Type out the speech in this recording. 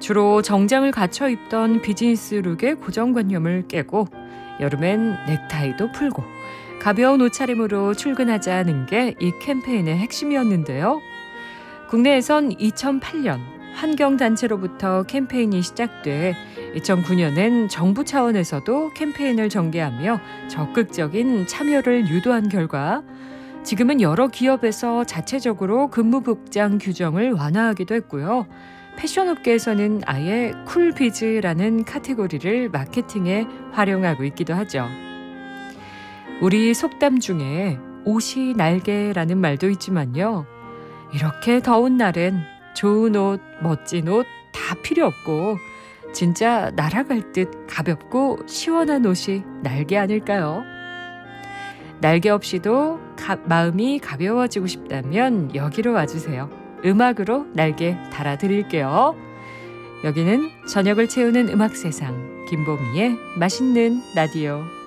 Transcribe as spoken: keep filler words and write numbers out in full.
주로 정장을 갖춰 입던 비즈니스 룩의 고정관념을 깨고 여름엔 넥타이도 풀고 가벼운 옷차림으로 출근하자는 게 이 캠페인의 핵심이었는데요. 국내에선 이천팔 년 환경단체로부터 캠페인이 시작돼 이천구 년엔 정부 차원에서도 캠페인을 전개하며 적극적인 참여를 유도한 결과 지금은 여러 기업에서 자체적으로 근무복장 규정을 완화하기도 했고요. 패션업계에서는 아예 쿨비즈라는 카테고리를 마케팅에 활용하고 있기도 하죠. 우리 속담 중에 옷이 날개라는 말도 있지만요. 이렇게 더운 날엔 좋은 옷, 멋진 옷 다 필요 없고 진짜 날아갈 듯 가볍고 시원한 옷이 날개 아닐까요? 날개 없이도 가, 마음이 가벼워지고 싶다면 여기로 와주세요. 음악으로 날개 달아드릴게요. 여기는 저녁을 채우는 음악 세상 김보미의 맛있는 라디오.